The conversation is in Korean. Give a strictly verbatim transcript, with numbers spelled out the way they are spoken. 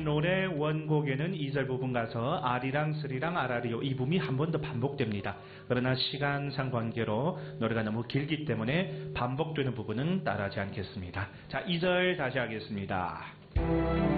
노래 원곡에는 이 절 부분 가서 아리랑 스리랑 아라리오 이 부분이 한 번 더 반복됩니다. 그러나 시간상 관계로 노래가 너무 길기 때문에 반복되는 부분은 따라하지 않겠습니다. 자, 이 절 다시 하겠습니다.